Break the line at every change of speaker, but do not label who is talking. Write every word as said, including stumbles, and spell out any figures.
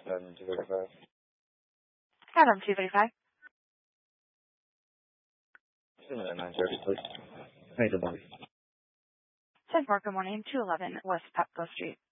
Adam two thirty-five.
Adam two thirty-five.
Two minute nine thirty, please. Hey, good morning.
ten four, good morning, two eleven West Pepco Street.